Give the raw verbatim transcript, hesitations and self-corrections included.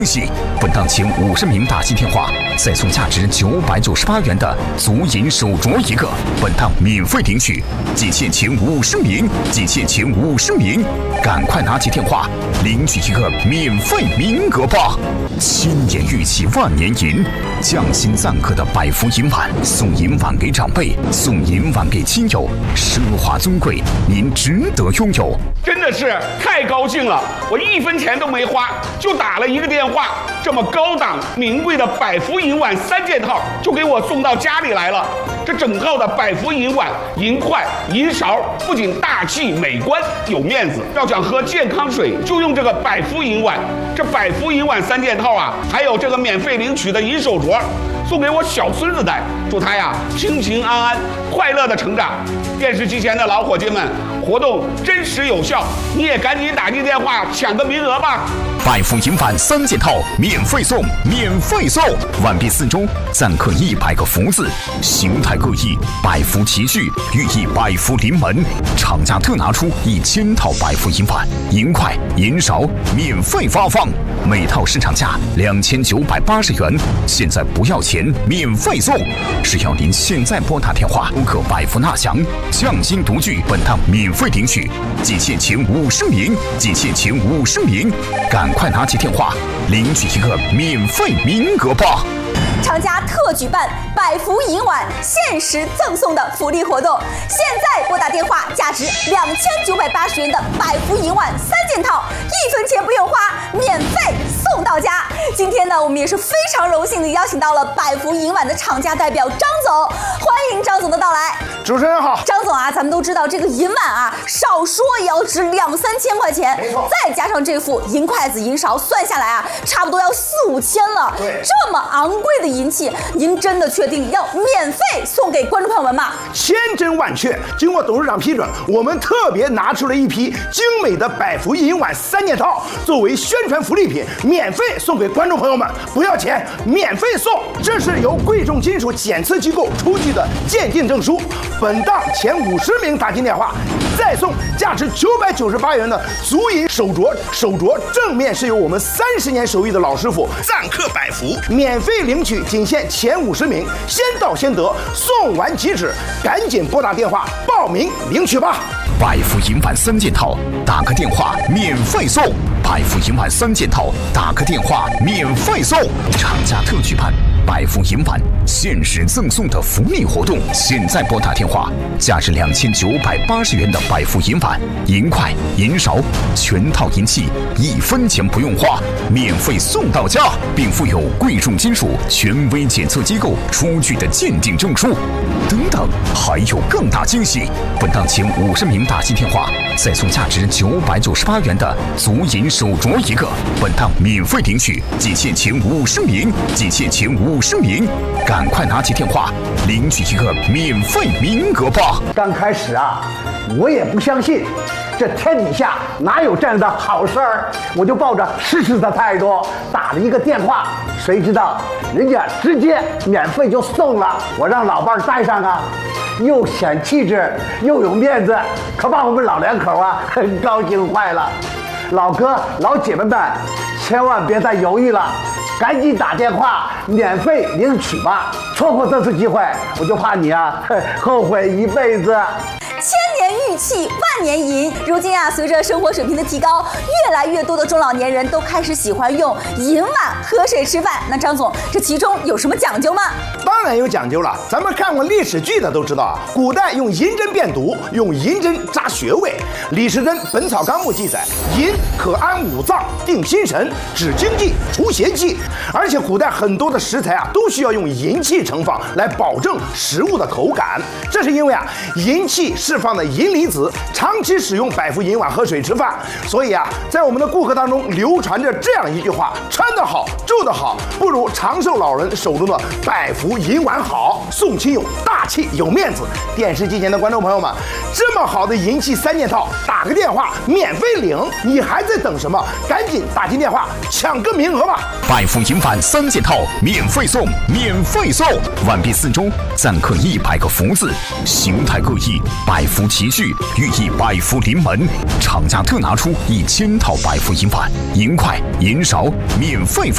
喜！本档前五十名打进电话，再送价值九百九十八元的足银手镯一个。本档免费领取，仅限前五十名，仅限前五十名，赶快拿起电话领取一个免费名额吧！千年玉器万年银，匠心赞客的百福银碗，送银碗给长辈，送银碗给亲友，奢华尊贵，您值得拥有。 真的是太高兴了，我一分钱都没花，就打了一个电话，这么高档名贵的百福银碗三件套就给我送到家里来了。这整套的百福银碗、银筷、银勺，不仅大气美观有面子，要想喝健康水就用这个百福银碗。这百福银碗三件套啊，还有这个免费领取的银手镯，送给我小孙子戴，祝他呀平平安安、快乐的成长。电视机前的老伙计们，活动真实有效，你也赶紧打进电话抢个名额吧！ 百福银碗三件套免费送，免费送！碗壁四周錾刻一百个福字，形态各异，百福齐聚，寓意百福临门。厂家特拿出一千套百福银碗、银筷、银勺免费发放，每套市场价两千九百八十元，现在不要钱，免费送！只要您现在拨打电话，不可百福纳祥，匠心独具，本档免费领取，仅限前五十名，仅限前五十名，赶快拿起电话领取一个免费名额吧！ 厂家特举办百福银碗限时赠送的福利活动，现在拨打电话，价值两千九百八十元的百福银碗三件套，一分钱不用花，免费送到家。今天呢，我们也是非常荣幸的邀请到了百福银碗的厂家代表张总，欢迎张总的到来。 主持人好， 张总啊，咱们都知道这个银碗啊，少说也要值两三千块钱， 没错， 再加上这副银筷子、银勺，算下来啊，差不多要四五千了。 对， 这么昂贵的银器，您真的确定要免费送给观众朋友们吗？ 千真万确，经过董事长批准，我们特别拿出了一批精美的百福银碗三件套，作为宣传福利品，免费送给观众朋友们，不要钱，免费送。这是由贵重金属检测机构出具的鉴定证书。本档前五十名打进电话，再送价值九百九十八元的足银手镯，手镯正面是由我们三十年手艺的老师傅錾刻百福，免费领取，仅限前五十名，先到先得，送完即止，赶紧拨打电话报名领取吧！ 百福银碗三件套，打个电话免费送！百福银碗三件套，打个电话免费送！厂家特举办百福银碗限时赠送的福利活动，现在拨打电话，价值两千九百八十元的百福银碗、银筷、银勺，全套银器一分钱不用花，免费送到家，并附有贵重金属权威检测机构出具的鉴定证书。等等，还有更大惊喜！本档前五十名打进电话，再送价值九百九十八元的足银手镯一个。本档免费领取，仅限前五十名，仅限前五十名，赶快拿起电话领取一个免费名额吧！ 刚开始啊，我也不相信，这天底下哪有这样的好事儿，我就抱着试试的态度打了一个电话，谁知道人家直接免费就送了，我让老伴儿带上啊，又显气质又有面子，可把我们老两口啊很高兴坏了。老哥老姐妹们，千万别再犹豫了，赶紧打电话免费领取吧！错过这次机会，我就怕你啊后悔一辈子。 千年玉器万年银，如今啊，随着生活水平的提高，越来越多的中老年人都开始喜欢用银碗喝水吃饭。那张总，这其中有什么讲究吗？ 当然有讲究了，咱们看过历史剧的都知道啊，古代用银针变毒，用银针扎穴位。李时珍《本草纲目》记载，银可安五脏、定心神、止惊悸、除邪气。而且古代很多的食材啊，都需要用银器盛放来保证食物的口感。这是因为啊，银器释放的银离子长期使用百福银碗喝水吃饭，所以啊，在我们的顾客当中流传着这样一句话：穿得好，住得好，不如长寿老人手中的百福银碗好。送亲友大气有面子。电视机前的观众朋友们，这么好的银器三件套，打个电话免费领，你还在等什么？赶紧打进电话抢个名额吧！ 百福银碗三件套免费送，免费送！碗壁四周錾刻一百个福字，形态各异，百福齐聚，寓意百福临门。厂家特拿出一千套百福银碗、银筷、银勺免费发